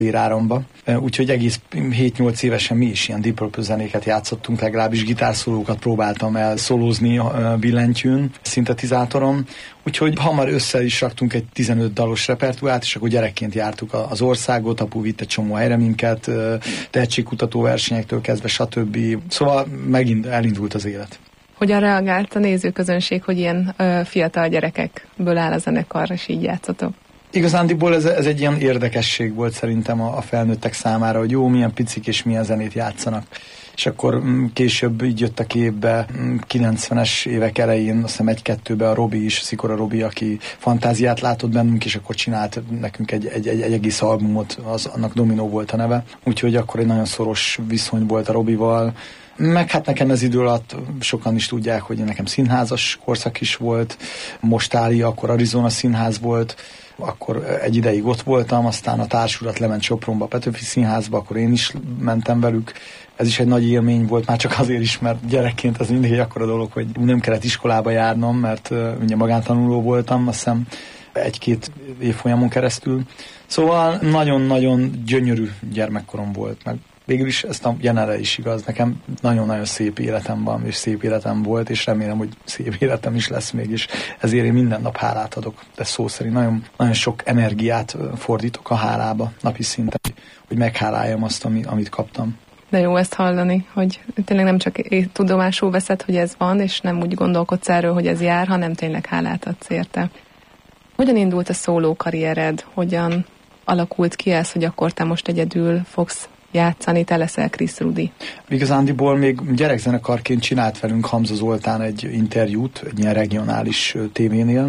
éráramba. Úgyhogy egész 7-8 évesen mi is ilyen Deep Purple zenéket játszottunk, legalábbis gitárszólókat próbáltam el szólózni a billentyűn, szintetizátoron. Úgyhogy hamar össze is raktunk egy 15 dalos repertoárt, és akkor gyerekként jártuk az országot, apu vitt egy csomó helyre minket, tehetségkutató versenyektől kezdve, stb. Szóval megint elindult az élet. Hogyan reagált a nézőközönség, hogy ilyen fiatal gyerekekből áll a zenekar, és így játszotok? Igazándiból ez egy ilyen érdekesség volt szerintem a felnőttek számára, hogy jó, milyen picik és milyen zenét játszanak. És akkor később így jött a képbe, 90-es évek elején, azt hiszem 1-2-ben a Robi is, Szikora Robi, aki fantáziát látott bennünk, és akkor csinált nekünk egy egész albumot, annak Dominó volt a neve. Úgyhogy akkor egy nagyon szoros viszony volt a Robival. Meg hát nekem ez idő alatt sokan is tudják, hogy nekem színházas korszak is volt, Mostári, akkor Arizona Színház volt, akkor egy ideig ott voltam, aztán a társulat lement Sopronba, a Petőfi Színházba, akkor én is mentem velük. Ez is egy nagy élmény volt, már csak azért is, mert gyerekként ez mindig egy akkora dolog, hogy nem kellett iskolába járnom, mert ugye magántanuló voltam, azt hiszem 1-2 évfolyamon keresztül. Szóval nagyon-nagyon gyönyörű gyermekkorom volt, meg végül is ezt a jelenre is igaz. Nekem nagyon-nagyon szép életem van, és szép életem volt, és remélem, hogy szép életem is lesz még, és ezért én minden nap hálát adok. De szó szerint nagyon, nagyon sok energiát fordítok a hálába napi szinten, hogy megháláljam azt, amit kaptam. De jó ezt hallani, hogy tényleg nem csak tudomásul veszed, hogy ez van, és nem úgy gondolkodsz erről, hogy ez jár, hanem tényleg hálát adsz érte. Hogyan indult a szóló karriered? Hogyan alakult ki ez, hogy akkor te most egyedül fogsz játszani, te leszel Chris Rudy? Igazándiból még gyerekzenekarként csinált velünk Hamza Zoltán egy interjút, egy ilyen regionális tévénél,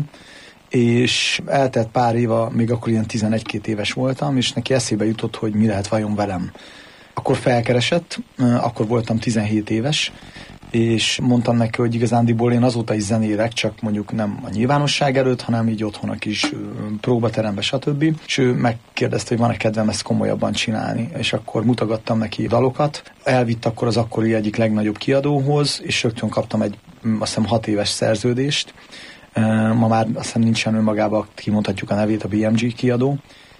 és eltelt pár éva, még akkor ilyen 11-2 éves voltam, és neki eszébe jutott, hogy mi lehet vajon velem. Akkor felkeresett, akkor voltam 17 éves, és mondtam neki, hogy igazándiból én azóta is zenélek, csak mondjuk nem a nyilvánosság előtt, hanem így otthon a kis próbaterembe, stb. És ő megkérdezte, hogy van-e kedvem ezt komolyabban csinálni, és akkor mutogattam neki dalokat. Elvitt akkor az akkori egyik legnagyobb kiadóhoz, és rögtön kaptam egy, azt hiszem 6 éves szerződést. Ma már azt hiszem nincsen önmagában, kimondhatjuk a nevét, a BMG kiadó,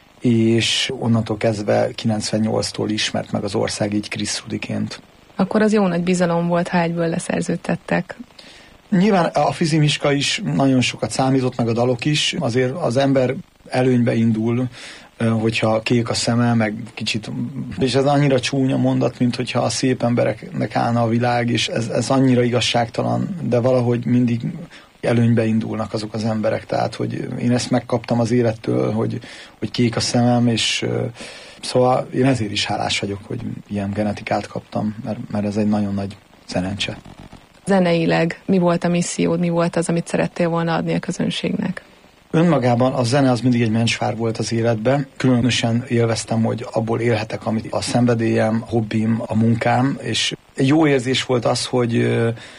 és onnantól kezdve 98-tól ismert meg az ország így Chris Rudyként. Akkor az jó nagy bizalom volt, ha egyből leszerződtettek. Nyilván a fizimiska is nagyon sokat számított, meg a dalok is. Azért az ember előnybe indul, hogyha kék a szeme, meg kicsit... És ez annyira csúnya mondat, mint hogyha a szép embereknek állna a világ, és ez annyira igazságtalan, de valahogy mindig előnybe indulnak azok az emberek. Tehát, hogy én ezt megkaptam az élettől, hogy kék a szemem, és... Szóval én ezért is hálás vagyok, hogy ilyen genetikát kaptam, mert ez egy nagyon nagy szerencse. Zeneileg mi volt a missziód, mi volt az, amit szerettél volna adni a közönségnek? Önmagában a zene az mindig egy mencsvár volt az életben. Különösen élveztem, hogy abból élhetek, amit a szenvedélyem, hobbim, a munkám, és egy jó érzés volt az, hogy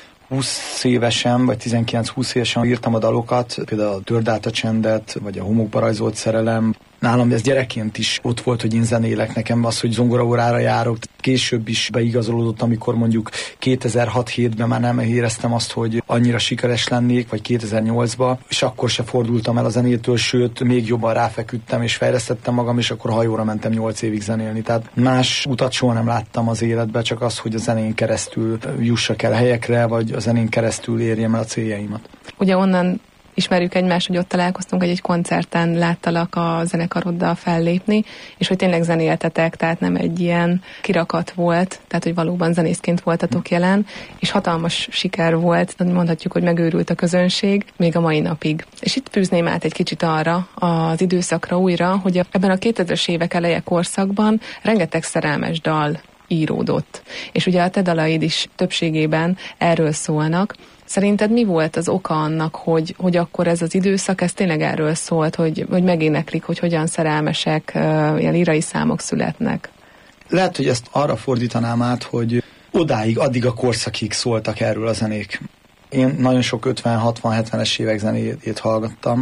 20 évesen, vagy 19-20 évesen írtam a dalokat, például a Törd át a csendet, vagy a Homokba rajzolt szerelem. Nálam ez gyerekként is ott volt, hogy én zenélek. Nekem az, hogy zongoraórára járok, később is beigazolódott, amikor mondjuk 2006-7-ben már nem éreztem azt, hogy annyira sikeres lennék, vagy 2008-ban, és akkor se fordultam el a zenétől, sőt, még jobban ráfeküdtem, és fejlesztettem magam, és akkor hajóra mentem 8 évig zenélni. Tehát más utat soha nem láttam az életbe, csak az, hogy a zenén keresztül jussak el helyekre, vagy a zenén keresztül érjem el a céljaimat. Ugye onnan ismerjük egymást, hogy ott találkoztunk, hogy egy koncerten láttalak a zenekaroddal fellépni, és hogy tényleg zenéltetek, tehát nem egy ilyen kirakat volt, tehát hogy valóban zenészként voltatok jelen, és hatalmas siker volt, mondhatjuk, hogy megőrült a közönség, még a mai napig. És itt fűzném át egy kicsit arra az időszakra újra, hogy ebben a 2000-es évek eleje korszakban rengeteg szerelmes dal íródott. És ugye a te dalaid is többségében erről szólnak. Szerinted mi volt az oka annak, hogy akkor ez az időszak, ez tényleg erről szólt, hogy megéneklik, hogy hogyan szerelmesek, ilyen lírai számok születnek? Lehet, hogy ezt arra fordítanám át, hogy addig a korszakig szóltak erről a zenék. Én nagyon sok 50-60-70-es évek zenéjét hallgattam,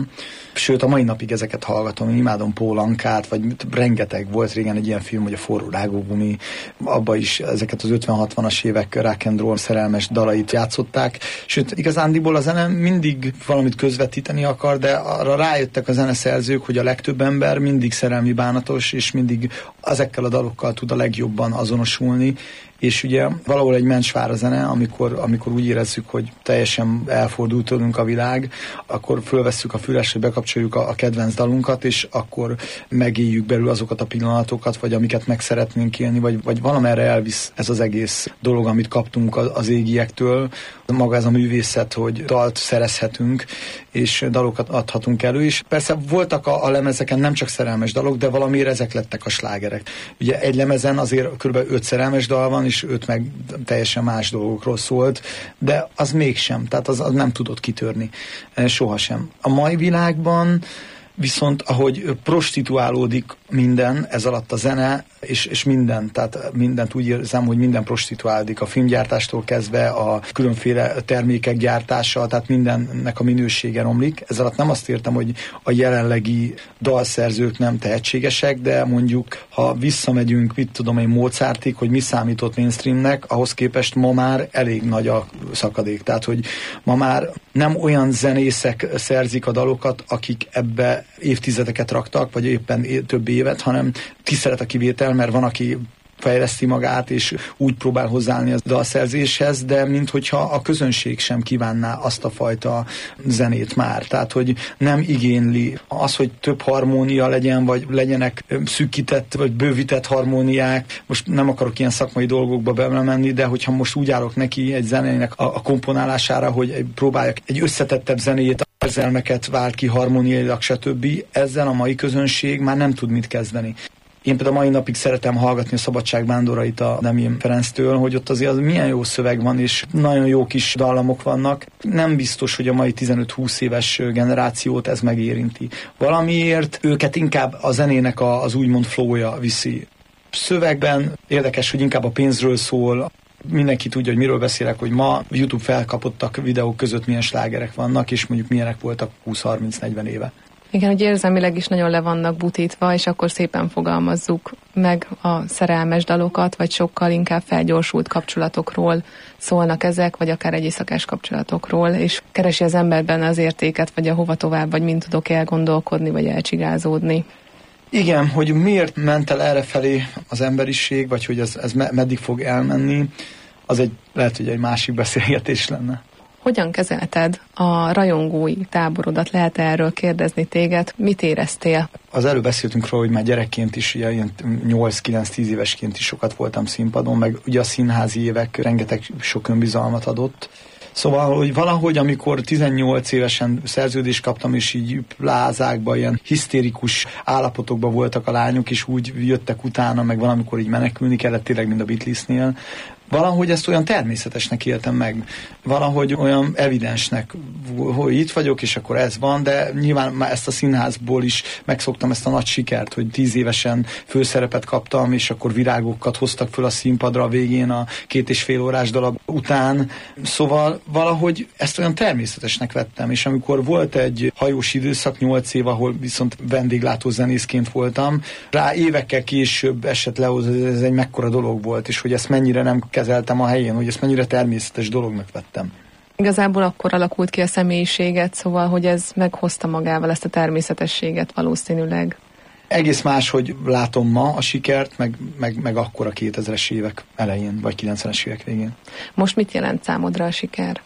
Sőt, a mai napig ezeket hallgatom, én imádom Paul Ankát, vagy rengeteg volt régen egy ilyen film, hogy a Forró rágógumi, abba is ezeket az 50-60-as évek rock and roll szerelmes dalait játszották. Sőt, igazándiból a zene mindig valamit közvetíteni akar, de arra rájöttek a zeneszerzők, hogy a legtöbb ember mindig szerelmi bánatos, és mindig ezekkel a dalokkal tud a legjobban azonosulni, és ugye valahol egy mencsvár a zene, amikor úgy érezzük, hogy teljesen elfordult tőlünk a világ, akkor fölvesszük a fülesre, bekapcsoljuk a kedvenc dalunkat, és akkor megéljük belül azokat a pillanatokat, vagy amiket meg szeretnénk élni, vagy valamerre elvisz ez az egész dolog, amit kaptunk az égiektől. Maga ez a művészet, hogy dalt szerezhetünk, és dalokat adhatunk elő, és persze voltak a lemezeken nem csak szerelmes dalok, de valamiért ezek lettek a slágerek. Ugye egy lemezen azért kb. 5 szerelmes dal van, és 5 meg teljesen más dolgokról szólt, de az mégsem, tehát az nem tudott kitörni sohasem. A mai világban viszont ahogy prostituálódik minden, ez alatt a zene, és minden, tehát mindent úgy érzem, hogy minden prostituálódik, a filmgyártástól kezdve a különféle termékek gyártása, tehát mindennek a minősége romlik. Ez alatt nem azt értem, hogy a jelenlegi dalszerzők nem tehetségesek, de mondjuk, ha visszamegyünk, mit tudom én, Mozartig, hogy mi számított mainstreamnek, ahhoz képest ma már elég nagy a szakadék. Tehát, hogy ma már nem olyan zenészek szerzik a dalokat, akik ebbe évtizedeket raktak, vagy éppen több évet, hanem tisztelet a kivétel, mert van, aki fejleszti magát, és úgy próbál hozzáállni a dalszerzéshez, de minthogyha a közönség sem kívánná azt a fajta zenét már. Tehát, hogy nem igényli az, hogy több harmónia legyen, vagy legyenek szűkített, vagy bővített harmóniák. Most nem akarok ilyen szakmai dolgokba belemenni, de hogyha most úgy állok neki egy zenének a komponálására, hogy próbáljak egy összetettebb zenét, érzelmeket vált ki harmóniailag, stb. Ezzel a mai közönség már nem tud mit kezdeni. Én például mai napig szeretem hallgatni a Szabadság Vándorait a Demjén Ferenctől, hogy ott azért milyen jó szöveg van, és nagyon jó kis dallamok vannak. Nem biztos, hogy a mai 15-20 éves generációt ez megérinti. Valamiért őket inkább a zenének az úgymond flowja viszi. Szövegben érdekes, hogy inkább a pénzről szól. Mindenki tudja, hogy miről beszélek, hogy ma YouTube felkapottak videók között milyen slágerek vannak, és mondjuk milyenek voltak 20-30-40 éve. Igen, hogy érzelmileg is nagyon le vannak butítva, és akkor szépen fogalmazzuk meg a szerelmes dalokat, vagy sokkal inkább felgyorsult kapcsolatokról szólnak ezek, vagy akár egy éjszakás kapcsolatokról, és keresi az emberben az értéket, vagy a hova tovább, vagy mind tudok elgondolkodni, vagy elcsigázódni. Igen, hogy miért ment el errefelé az emberiség, vagy hogy ez meddig fog elmenni, az lehet, hogy egy másik beszélgetés lenne. Hogyan kezelted a rajongói táborodat? Lehet erről kérdezni téged? Mit éreztél? Az előbb beszéltünk róla, hogy már gyerekként is, ilyen 8-9-10 évesként is sokat voltam színpadon, meg ugye a színházi évek rengeteg sok önbizalmat adott. Szóval, hogy valahogy, amikor 18 évesen szerződést kaptam, és így plázákban ilyen hisztérikus állapotokban voltak a lányok, és úgy jöttek utána, meg valamikor így menekülni kellett, tényleg, mint a Beatlesnél. Valahogy ezt olyan természetesnek éltem meg, valahogy olyan evidensnek, hogy itt vagyok, és akkor ez van, de nyilván már ezt a színházból is megszoktam ezt a nagy sikert, hogy 10 évesen főszerepet kaptam, és akkor virágokat hoztak föl a színpadra a végén a 2,5 órás darab után. Szóval valahogy ezt olyan természetesnek vettem, és amikor volt egy hajós időszak, 8 év, ahol viszont vendéglátó zenészként voltam, rá évekkel később esett le, hogy ez egy mekkora dolog volt, és hogy ezt mennyire nem kezeltem a helyén, hogy ezt mennyire természetes dolognak vettem. Igazából akkor alakult ki a személyiséget, szóval, hogy ez meghozta magával ezt a természetességet valószínűleg. Egész más, hogy látom ma a sikert, meg akkor a 2000-es évek elején, vagy 90-es évek végén. Most mit jelent számodra a siker?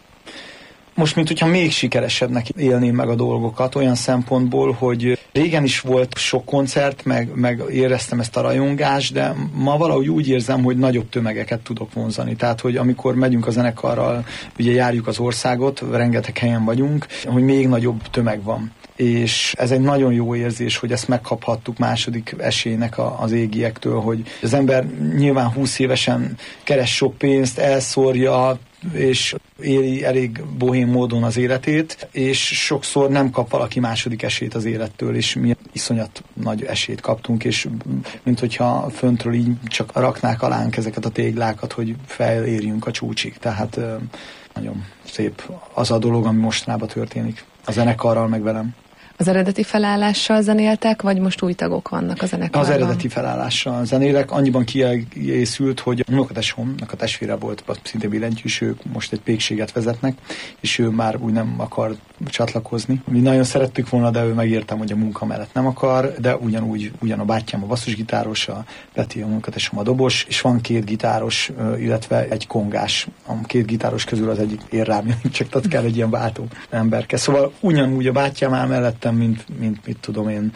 Most, mint hogyha még sikeresebbnek élném meg a dolgokat, olyan szempontból, hogy régen is volt sok koncert, meg éreztem ezt a rajongást, de ma valahogy úgy érzem, hogy nagyobb tömegeket tudok vonzani. Tehát, hogy amikor megyünk a zenekarral, ugye járjuk az országot, rengeteg helyen vagyunk, hogy még nagyobb tömeg van. És ez egy nagyon jó érzés, hogy ezt megkaphattuk második esélynek az égiektől, hogy az ember nyilván 20 évesen keres sok pénzt, elszórja, és éli elég bohém módon az életét, és sokszor nem kap valaki második esélyt az élettől, és mi iszonyat nagy esélyt kaptunk, és mint hogyha föntről így csak raknák alánk ezeket a téglákat, hogy felérjünk a csúcsig. Tehát nagyon szép az a dolog, ami mostanában történik a zenekarral, meg velem. Az eredeti felállással zenéltek, vagy most új tagok vannak a zenekarban? Az eredeti felállással zenélek, annyiban kiegészült, hogy a unokatesomnak a testvére volt szinte billentyűs, ők most egy pékséget vezetnek, és ő már úgy nem akar csatlakozni. Mi nagyon szerettük volna, de ő megértem, hogy a munka mellett nem akar, de ugyan a bátyám a basszusgitáros, a Peti a unokatesom a dobos, és van 2 gitáros, illetve egy kongás. A 2 gitáros közül az egyik ér rám, csak tehát kell egy ilyen váltó emberke. Szóval ugyanúgy a bátyám áll mellettem, mint mit tudom én,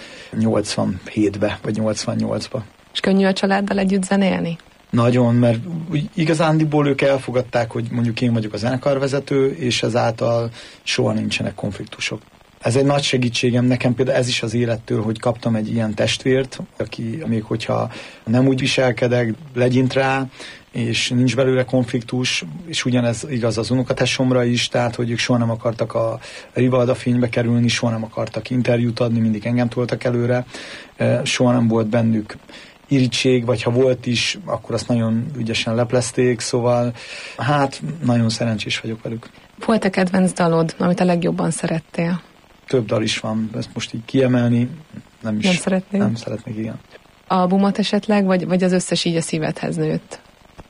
87-be, vagy 88-ba. És könnyű a családdal együtt zenélni? Nagyon, mert igazándiból ők elfogadták, hogy mondjuk én vagyok a zenekarvezető, és ezáltal soha nincsenek konfliktusok. Ez egy nagy segítségem nekem, például ez is az élettől, hogy kaptam egy ilyen testvért, aki még hogyha nem úgy viselkedek, legyint rá, és nincs belőle konfliktus, és ugyanez igaz az unokatesomra is, tehát hogy ők soha nem akartak a Rivalda fénybe kerülni, soha nem akartak interjút adni, mindig engem toltak előre, soha nem volt bennük irítség, vagy ha volt is, akkor azt nagyon ügyesen leplezték, szóval hát nagyon szerencsés vagyok velük. Volt-e kedvenc dalod, amit a legjobban szerettél? Több dal is van, ezt most így kiemelni nem szeretnék. Nem szeretnék, igen. Albumot esetleg, vagy az összes így a szívedhez nőtt?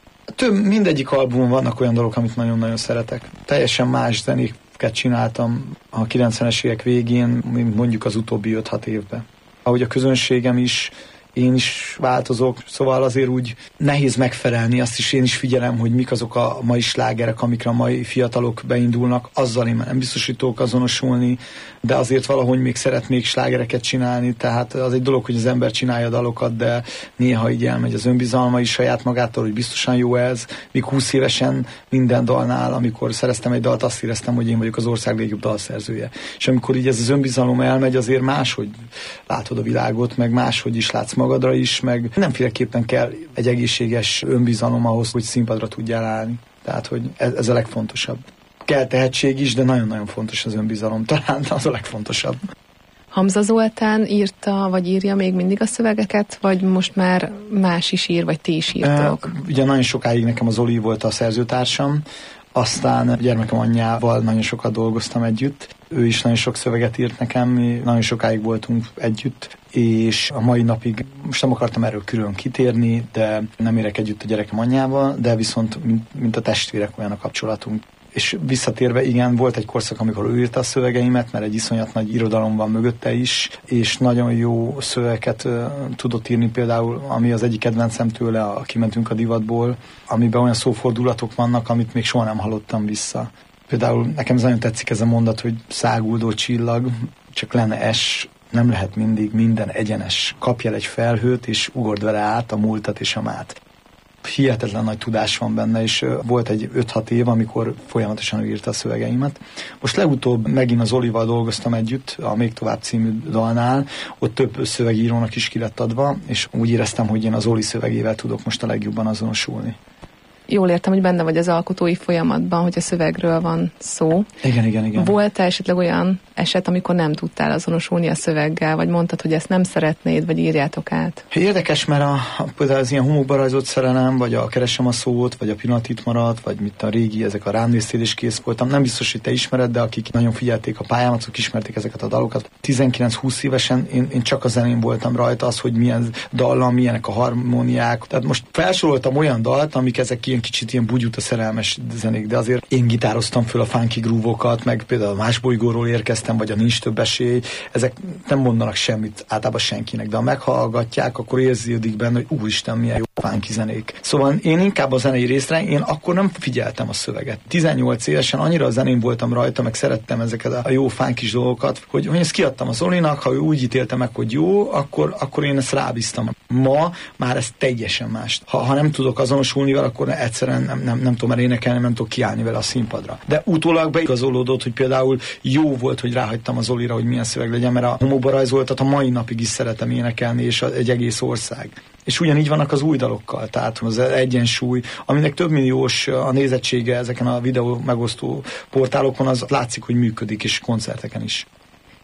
Mindegyik albumon vannak olyan dolgok, amit nagyon-nagyon szeretek. Teljesen más zenéket csináltam a 90-es évek végén, mint mondjuk az utóbbi 5-6 évben. Ahogy a közönségem is, én is változok, szóval azért úgy nehéz megfelelni, azt is én is figyelem, hogy mik azok a mai slágerek, amikre a mai fiatalok beindulnak, azzal én nem biztos, hogy tudok azonosulni, de azért valahogy még szeretnék slágereket csinálni, tehát az egy dolog, hogy az ember csinálja dalokat, de néha így elmegy az önbizalma is saját magától, hogy biztosan jó ez, míg 20 évesen minden dalnál, amikor szereztem egy dalt, azt éreztem, hogy én vagyok az ország legjobb dalszerzője. És amikor így ez az önbizalom elmegy, azért máshogy látod a világot, meg máshogy is látsz magadra is, meg mindenféleképpen kell egy egészséges önbizalom ahhoz, hogy színpadra tudjál állni. Tehát, hogy ez a legfontosabb. Kell tehetség is, de nagyon-nagyon fontos az önbizalom. Talán az a legfontosabb. Hamza Zoltán írta, vagy írja még mindig a szövegeket, vagy most már más is ír, vagy ti is írtok? Ugye nagyon sokáig nekem az Zoli volt a szerzőtársam, aztán gyermekem anyjával nagyon sokat dolgoztam együtt. Ő is nagyon sok szöveget írt nekem, mi nagyon sokáig voltunk együtt, és a mai napig most nem akartam erről külön kitérni, de nem érek együtt a gyerekem anyjával, de viszont mint a testvérek olyan a kapcsolatunk. És visszatérve, igen, volt egy korszak, amikor ő írta a szövegeimet, mert egy iszonyat nagy irodalom van mögötte is, és nagyon jó szövegeket tudott írni, például, ami az egyik kedvencem tőle, a Kimentünk a divatból, amiben olyan szófordulatok vannak, amit még soha nem hallottam vissza. Például nekem nagyon tetszik ez a mondat, hogy száguldó csillag, csak lenne es, nem lehet mindig minden egyenes. Kapj el egy felhőt, és ugord vele át a múltat és a mát. Hihetetlen nagy tudás van benne, és volt egy 5-6 év, amikor folyamatosan írta a szövegeimet. Most legutóbb megint az Olival dolgoztam együtt, a Még tovább című dalnál, ott több szövegírónak is ki lett adva, és úgy éreztem, hogy én az Oli szövegével tudok most a legjobban azonosulni. Jól értem, hogy benne vagy az alkotói folyamatban, hogy a szövegről van szó. Igen. Volt-e esetleg olyan eset, amikor nem tudtál azonosulni a szöveggel, vagy mondtad, hogy ezt nem szeretnéd, vagy írjátok át? Érdekes, mert például az ilyen homokba rajzolt szerelem, vagy a Keresem a szót, vagy a Pillanat itt maradt, vagy mit a régi, ezek a Rám néztél és kész voltam. Nem biztos, hogy te ismered, de akik nagyon figyelték a pályámat, azok ismerték ezeket a dalokat. 19-20 évesen én csak a zenén voltam rajta, az, hogy milyen dallam, milyenek a harmóniák. Tehát most felsoroltam olyan dalt, amik ezek ilyen kicsit ilyen bugyuta szerelmes zenék, de azért én gitároztam föl a funky groove-okat, meg például a Más bolygóról érkeztem, vagy a Nincs több esély. Ezek nem mondanak semmit általában senkinek, de ha meghallgatják, akkor érződik benne, hogy úristen, milyen jó funky zenék. Szóval én inkább a zenei részre, én akkor nem figyeltem a szöveget. 18 évesen annyira a zenén voltam rajta, meg szerettem ezeket a jó funky dolgokat, hogy ezt kiadtam az Olinak, ha ő úgy ítélte meg, hogy jó, akkor én ezt rábíztam. Ma már ez teljesen más. Ha nem tudok azonosulni vele, akkor egyszerűen nem tudom énekelni, nem tudok kiállni vele a színpadra. De utólag beigazolódott, hogy például jó volt, hogy ráhagytam az Olira, hogy milyen szöveg legyen, mert a homokba rajzoltat a mai napig is szeretem énekelni, és egy egész ország. És ugyanígy vannak az új dalokkal, tehát az egyensúly, aminek több milliós a nézettsége ezeken a videó megosztó portálokon, az látszik, hogy működik, és koncerteken is.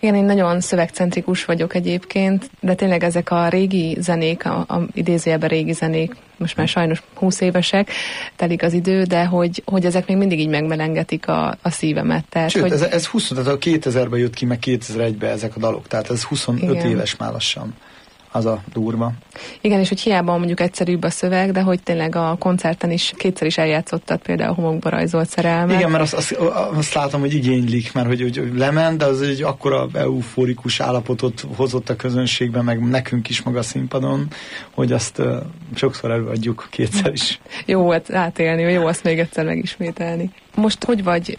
Igen, én nagyon szövegcentrikus vagyok egyébként, de tényleg ezek a régi zenék, a idézőjelben régi zenék, most már sajnos 20 évesek, telik az idő, de hogy ezek még mindig így megmelengetik a szívemet. Tehát, sőt, hogy... ez 20, tehát a 2000-ben jött ki, meg 2001-ben ezek a dalok, tehát ez 25 igen. éves már lassan. Az a durva. Igen, és hogy hiába mondjuk egyszerűbb a szöveg, de hogy tényleg a koncerten is kétszer is eljátszottad például a Homokba rajzolt szerelmet. Igen, mert azt látom, hogy igénylik, mert hogy lement, de az egy akkora euforikus állapotot hozott a közönségben, meg nekünk is maga a színpadon, hogy azt sokszor előadjuk kétszer is. Jó volt átélni, jó azt még egyszer megismételni. Most hogy vagy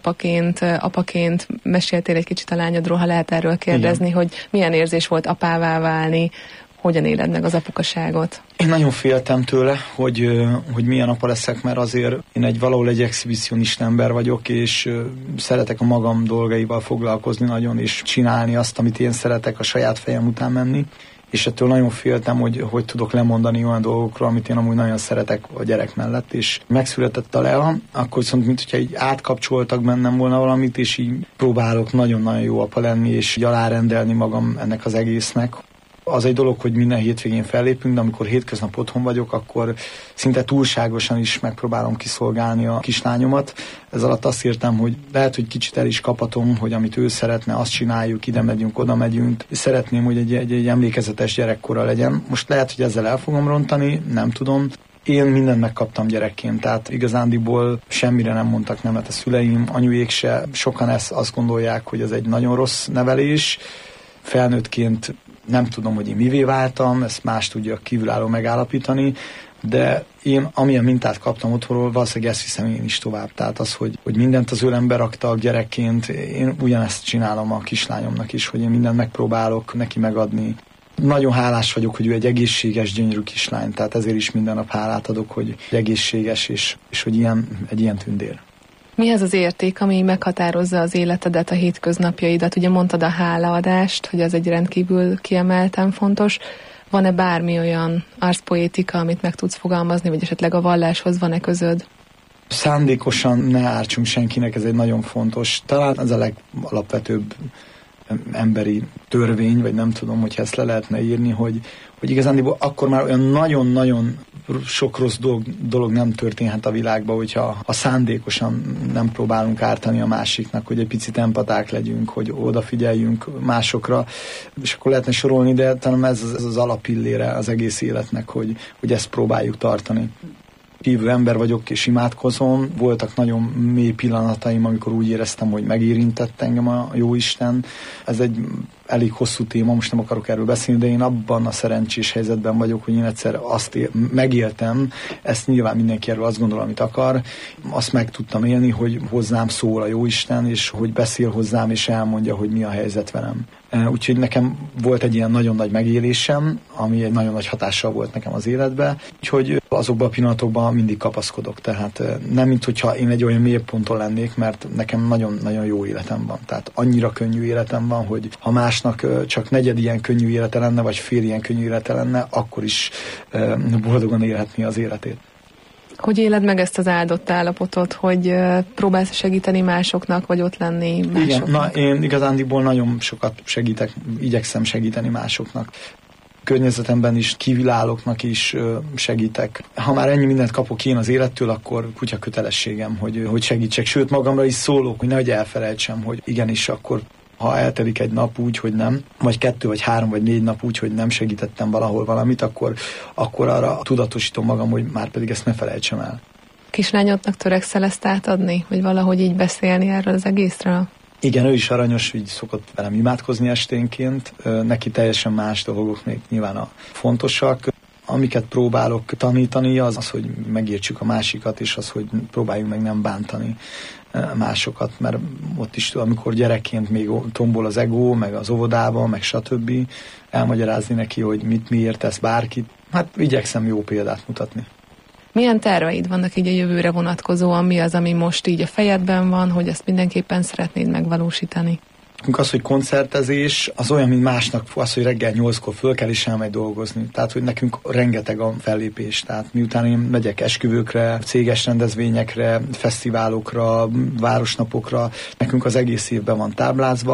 apaként, meséltél egy kicsit a lányodról, ha lehet erről kérdezni, igen. hogy milyen érzés volt apává válni, hogyan éled meg az apukaságot? Én nagyon féltem tőle, hogy milyen apa leszek, mert azért én valahol egy exhibicionista ember vagyok, és szeretek a magam dolgaival foglalkozni nagyon, és csinálni azt, amit én szeretek, a saját fejem után menni. És ettől nagyon féltem, hogy tudok lemondani olyan dolgokról, amit én amúgy nagyon szeretek a gyerek mellett, és megszületett a Lea, akkor viszont mintha így átkapcsoltak bennem volna valamit, és így próbálok nagyon-nagyon jó apa lenni, és így alárendelni magam ennek az egésznek. Az egy dolog, hogy minden hétvégén fellépünk, de amikor hétköznap otthon vagyok, akkor szinte túlságosan is megpróbálom kiszolgálni a kislányomat. Ez alatt azt értem, hogy lehet, hogy kicsit el is kapatom, hogy amit ő szeretne, azt csináljuk, ide megyünk, oda megyünk. Szeretném, hogy egy emlékezetes gyerekkora legyen. Most lehet, hogy ezzel el fogom rontani, nem tudom. Én mindent megkaptam gyerekként, tehát igazándiból semmire nem mondtak nemet a szüleim, anyujék se. Sokan azt gondolják, hogy ez egy nagyon rossz nevelés. Felnőttként nem tudom, hogy én mivé váltam, ezt más tudja kívülálló megállapítani, de én amilyen mintát kaptam otthonról, valószínűleg ezt hiszem én is tovább. Tehát az, hogy mindent az ölembe raktak gyerekként, én ugyanezt csinálom a kislányomnak is, hogy én mindent megpróbálok neki megadni. Nagyon hálás vagyok, hogy ő egy egészséges, gyönyörű kislány, tehát ezért is minden nap hálát adok, hogy egészséges, és hogy egy ilyen tündér. Mi az az érték, ami meghatározza az életedet, a hétköznapjaidat? Ugye mondtad a hálaadást, hogy az egy rendkívül kiemelten fontos. Van-e bármi olyan arszpoétika, amit meg tudsz fogalmazni, vagy esetleg a valláshoz van-e közöd? Szándékosan ne ártsunk senkinek, ez egy nagyon fontos. Talán ez a legalapvetőbb emberi törvény, vagy nem tudom, hogy ezt le lehetne írni, hogy igazán akkor már olyan nagyon-nagyon sok rossz dolog nem történhet a világban, hogyha szándékosan nem próbálunk ártani a másiknak, hogy egy picit empaták legyünk, hogy odafigyeljünk másokra, és akkor lehetne sorolni, de talán ez az alapillére az egész életnek, hogy ezt próbáljuk tartani. Hívő ember vagyok, és imádkozom. Voltak nagyon mély pillanataim, amikor úgy éreztem, hogy megérintett engem a Jóisten. Ez egy elég hosszú téma, most nem akarok erről beszélni, de én abban a szerencsés helyzetben vagyok, hogy én egyszer azt megéltem, ezt nyilván mindenki erről azt gondol, amit akar, azt meg tudtam élni, hogy hozzám szól a Jóisten, és hogy beszél hozzám, és elmondja, hogy mi a helyzet velem. Úgyhogy nekem volt egy ilyen nagyon nagy megélésem, ami egy nagyon nagy hatással volt nekem az életbe, úgyhogy azokban a pillanatokban mindig kapaszkodok, tehát nem mint hogyha én egy olyan mélyponton lennék, mert nekem nagyon-nagyon jó életem van, tehát annyira könnyű életem van, hogy ha másnak csak negyed ilyen könnyű élete lenne, vagy fél ilyen könnyű élete lenne, akkor is boldogan élhetné az életét. Hogy éled meg ezt az áldott állapotot, hogy próbálsz segíteni másoknak, vagy ott lenni másoknak? Igen, én igazándiból nagyon sokat segítek, igyekszem segíteni másoknak. Környezetemben is, kívülállóknak is segítek. Ha már ennyi mindent kapok én az élettől, akkor kutya kötelességem, hogy segítsek. Sőt, magamra is szólok, hogy nehogy elfelejtsem, hogy igenis akkor ha eltelik egy nap úgy, hogy nem, vagy 2, vagy 3, vagy 4 nap úgy, hogy nem segítettem valahol valamit, akkor arra tudatosítom magam, hogy már pedig ezt ne felejtsem el. Kislányodnak törekszel ezt átadni? Vagy valahogy így beszélni erről az egészről? Igen, ő is aranyos, így szokott velem imádkozni esténként. Neki teljesen más dolgok még nyilván a fontosak. Amiket próbálok tanítani, az, hogy megértsük a másikat, és az, hogy próbáljunk meg nem bántani másokat, mert ott is, amikor gyerekként még tombol az ego, meg az óvodában, meg stb. Elmagyarázni neki, hogy miért tesz bárkit. Hát igyekszem jó példát mutatni. Milyen terveid vannak így a jövőre vonatkozóan? Mi az, ami most így a fejedben van, hogy ezt mindenképpen szeretnéd megvalósítani? Az, hogy koncertezés, az olyan, mint másnak, az, hogy reggel 8-kor föl kell és elmegy dolgozni. Tehát, hogy nekünk rengeteg a fellépés. Tehát miután én megyek esküvőkre, céges rendezvényekre, fesztiválokra, városnapokra, nekünk az egész évben van táblázva.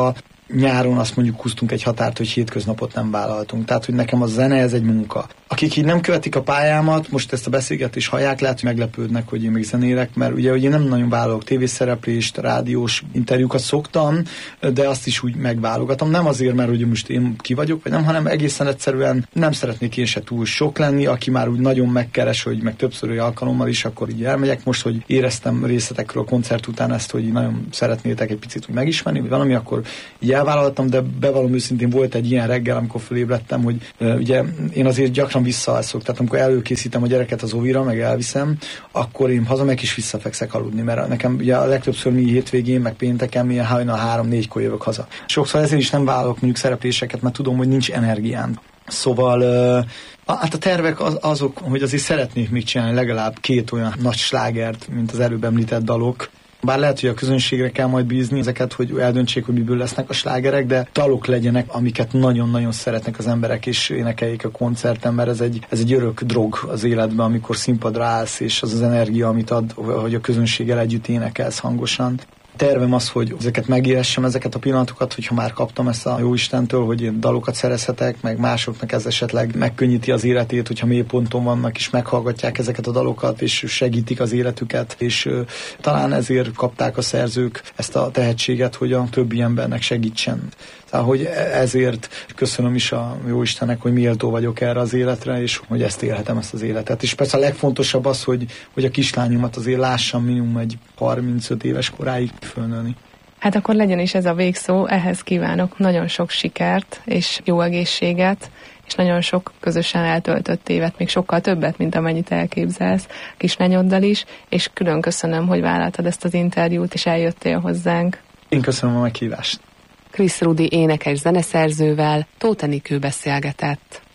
nyáron azt mondjuk húztunk egy határt, hogy hétköznapot nem vállaltunk. Tehát, hogy nekem a zene ez egy munka. Akik így nem követik a pályámat, most ezt a beszélgetést hallják, lehet, hogy meglepődnek, hogy én még zenélek, mert ugye én nem nagyon vállalok tévészereplést, rádiós interjúkat szoktam, de azt is úgy megválogatom. Nem azért, mert hogy most én ki vagyok, vagy nem, hanem egészen egyszerűen nem szeretnék én se túl sok lenni, aki már úgy nagyon megkeres, hogy meg többszörös alkalommal is, akkor így elmegyek. Most, hogy éreztem részletekről a koncert után ezt, hogy nagyon szeretnétek egy picit úgy megismerni, vagy valami, akkor így elvállaltam, de bevallom őszintén, volt egy ilyen reggel, amikor fölébredtem, hogy ugye én azért gyakran visszaalszok, tehát amikor előkészítem a gyereket az óvira, meg elviszem, akkor én hazamegyek és visszafekszek aludni, mert nekem ugye a legtöbbször mi hétvégén, meg pénteken milyen hajnal 3-4-kor jövök haza. Sokszor ezért is nem vállalok mondjuk szerepléseket, mert tudom, hogy nincs energiám. Szóval hát a tervek azok, hogy azért szeretnék még csinálni legalább 2 olyan nagy slágert, mint az előbb említett dalok. Bár lehet, hogy a közönségre kell majd bízni ezeket, hogy eldöntsék, hogy miből lesznek a slágerek, de dalok legyenek, amiket nagyon-nagyon szeretnek az emberek, és énekeljék a koncerten, mert ez egy örök drog az életben, amikor színpadra állsz, és az energia, amit ad, hogy a közönséggel együtt énekelsz hangosan. Tervem az, hogy ezeket megéressem, ezeket a pillanatokat, hogyha már kaptam ezt a Jóistentől, hogy én dalokat szerezhetek, meg másoknak ez esetleg megkönnyíti az életét, hogyha mély ponton vannak, és meghallgatják ezeket a dalokat, és segítik az életüket, és talán ezért kapták a szerzők ezt a tehetséget, hogy a többi embernek segítsen. Tehát, hogy ezért köszönöm is a Jóistennek, hogy méltó vagyok erre az életre, és hogy ezt élhetem, ezt az életet. És persze a legfontosabb az, hogy a kislányomat azért lássam minimum egy 35 éves koráig fölnőni. Hát akkor legyen is ez a végszó, ehhez kívánok nagyon sok sikert, és jó egészséget, és nagyon sok közösen eltöltött évet, még sokkal többet, mint amennyit elképzelsz kislányoddal is, és külön köszönöm, hogy vállaltad ezt az interjút, és eljöttél hozzánk. Én köszönöm a meghívást. Krisz Rudi énekes zeneszerzővel Tóth Enikő beszélgetett.